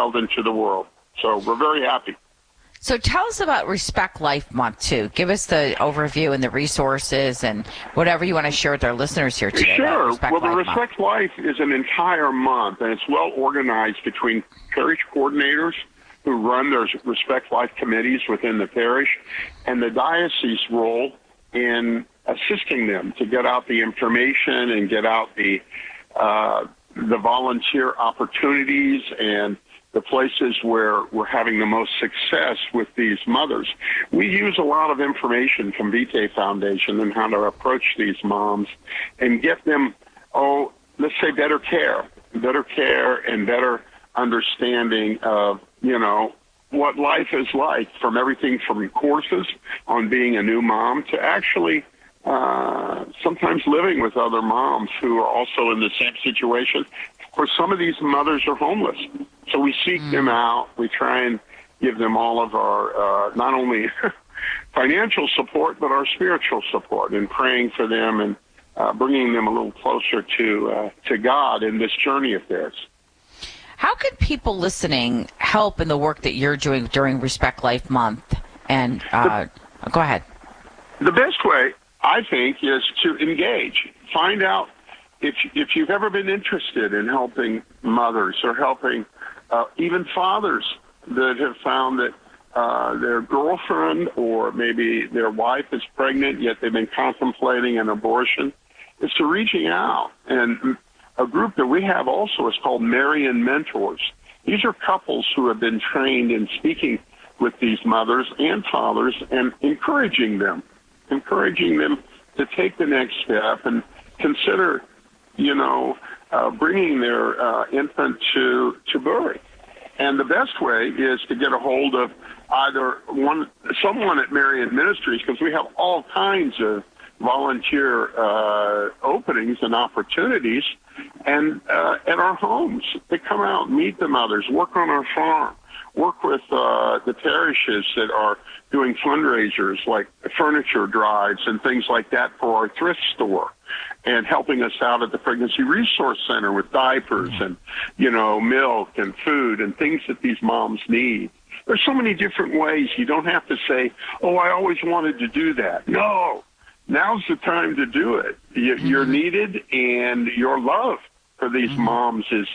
child into the world. So we're very happy. So tell us about Respect Life Month, too. Give us the overview and the resources and whatever you want to share with our listeners here today. Sure. Well, the Respect Life is an entire month, and it's well organized between parish coordinators who run their Respect Life committees within the parish and the diocese role in assisting them to get out the information and get out the volunteer opportunities and the places where we're having the most success with these mothers. We use a lot of information from Vitae Foundation on how to approach these moms and get them, let's say better care and better understanding of, what life is like, from everything from courses on being a new mom to actually sometimes living with other moms who are also in the same situation. Of course, some of these mothers are homeless. So we seek them out. We try and give them all of our, not only financial support, but our spiritual support and praying for them and bringing them a little closer to God in this journey of theirs. How can people listening help in the work that you're doing during Respect Life Month? And go ahead. The best way, I think, is to engage. Find out if you've ever been interested in helping mothers or helping even fathers that have found that their girlfriend or maybe their wife is pregnant, yet they've been contemplating an abortion, is to reaching out. And a group that we have also is called Marian Mentors. These are couples who have been trained in speaking with these mothers and fathers and encouraging them to take the next step and consider, bringing their infant to birth. And the best way is to get a hold of either someone at Marian Ministries, because we have all kinds of volunteer openings and opportunities, and at our homes. They come out, meet the mothers, work on our farm, work with the parishes that are doing fundraisers like furniture drives and things like that for our thrift store, and helping us out at the Pregnancy Resource Center with diapers and, milk and food and things that these moms need. There's so many different ways. You don't have to say, I always wanted to do that. No, now's the time to do it. You're needed, and your love for these moms is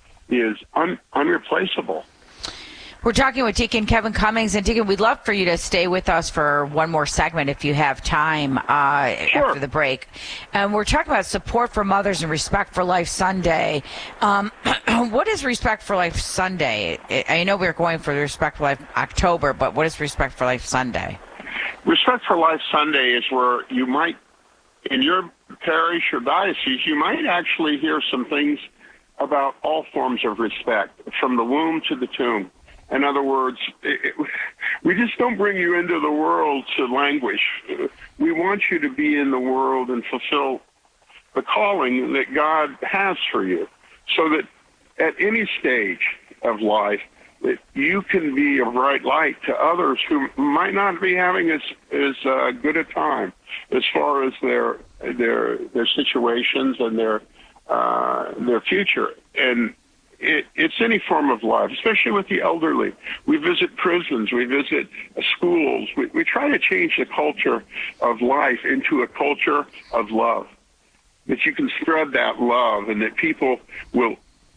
unreplaceable. We're talking with Deacon Kevin Cummings. And Deacon, we'd love for you to stay with us for one more segment if you have time after the break. And we're talking about support for mothers and Respect for Life Sunday. What is Respect for Life Sunday? I know we're going for Respect for Life October, but what is Respect for Life Sunday? Respect for Life Sunday is where you might, in your parish or diocese, you might actually hear some things about all forms of respect, from the womb to the tomb. In other words, we just don't bring you into the world to languish. We want you to be in the world and fulfill the calling that God has for you, so that at any stage of life that you can be a bright light to others who might not be having as good a time as far as their situations and their future. And it's any form of life, especially with the elderly. We visit prisons. We visit schools. We try to change the culture of life into a culture of love, that you can spread that love and that people will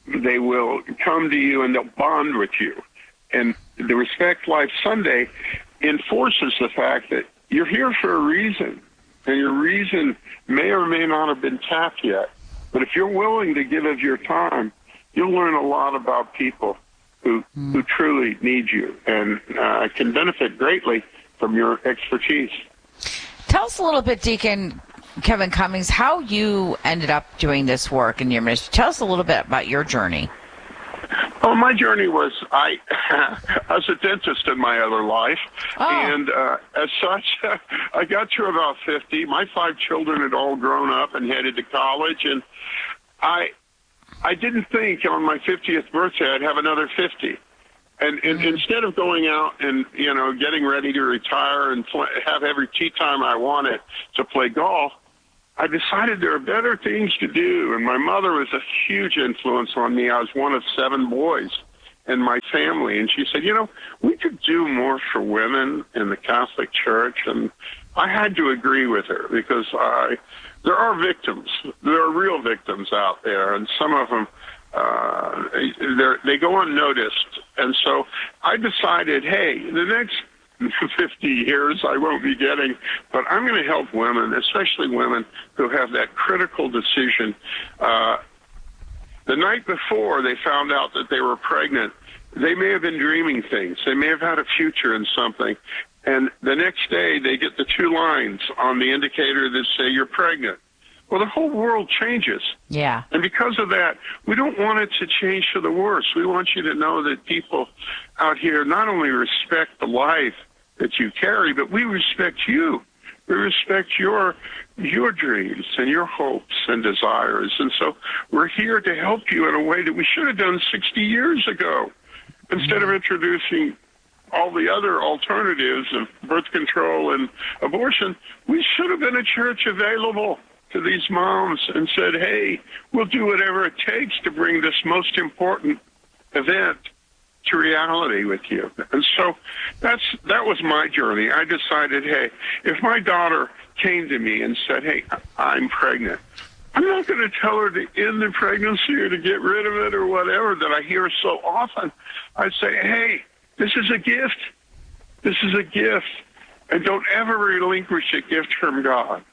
come to you and they'll bond with you. And the Respect Life Sunday enforces the fact that you're here for a reason, and your reason may or may not have been tapped yet. But if you're willing to give of your time, you'll learn a lot about people who truly need you and can benefit greatly from your expertise. Tell us a little bit, Deacon Kevin Cummings, how you ended up doing this work in your ministry. Tell us a little bit about your journey. Oh, my journey was, I was a dentist in my other life, and as such, I got to about 50. My 5 children had all grown up and headed to college, and I didn't think on my 50th birthday I'd have another 50. And instead of going out and, getting ready to retire and have every tea time I wanted to play golf, I decided there are better things to do. And my mother was a huge influence on me. I was one of 7 boys. and my family. And she said, we could do more for women in the Catholic Church. And I had to agree with her because there are victims. There are real victims out there, and some of them, they go unnoticed. And so I decided, hey, the next 50 years I won't be getting, but I'm going to help women, especially women who have that critical decision. The night before they found out that they were pregnant, they may have been dreaming things. They may have had a future in something. And the next day they get the 2 lines on the indicator that say you're pregnant. Well, the whole world changes. Yeah. And because of that, we don't want it to change for the worse. We want you to know that people out here not only respect the life that you carry, but we respect you. We respect your dreams and your hopes and desires. And so we're here to help you in a way that we should have done 60 years ago. Instead of introducing all the other alternatives of birth control and abortion, we should have been a church available to these moms and said, hey, we'll do whatever it takes to bring this most important event to reality with you. And so that was my journey. I decided, hey, if my daughter came to me and said, hey, I'm pregnant, I'm not going to tell her to end the pregnancy or to get rid of it or whatever that I hear so often. I'd say, hey, this is a gift. This is a gift. And don't ever relinquish a gift from God.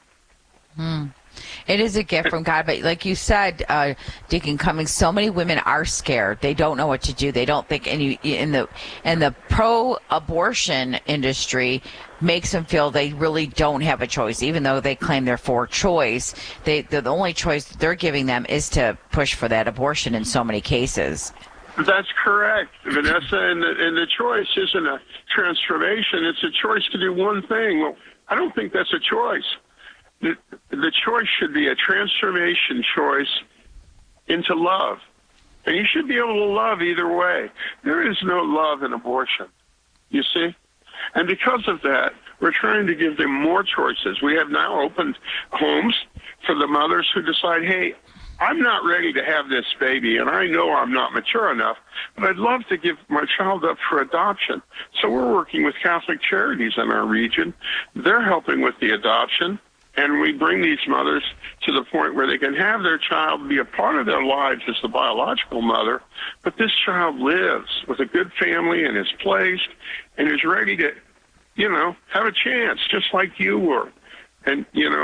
It is a gift from God, but like you said, Deacon Cummings, so many women are scared. They don't know what to do. They don't think, in the pro-abortion industry makes them feel they really don't have a choice, even though they claim they're for choice. The only choice they're giving them is to push for that abortion in so many cases. That's correct, Vanessa, and the choice isn't a transformation. It's a choice to do one thing. Well, I don't think that's a choice. The choice should be a transformation choice into love. And you should be able to love either way. There is no love in abortion, you see? And because of that, we're trying to give them more choices. We have now opened homes for the mothers who decide, hey, I'm not ready to have this baby, and I know I'm not mature enough, but I'd love to give my child up for adoption. So we're working with Catholic Charities in our region. They're helping with the adoption. And we bring these mothers to the point where they can have their child be a part of their lives as the biological mother, but this child lives with a good family and is placed and is ready to, have a chance just like you were. And,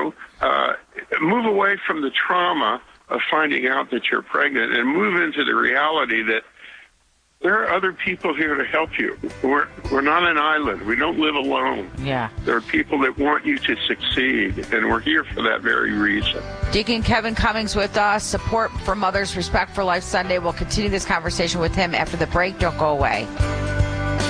move away from the trauma of finding out that you're pregnant and move into the reality that there are other people here to help you. We're not an island. We don't live alone. Yeah. There are people that want you to succeed, and we're here for that very reason. Deacon Kevin Cummings with us, Support for Mothers, Respect for Life Sunday. We'll continue this conversation with him after the break. Don't go away.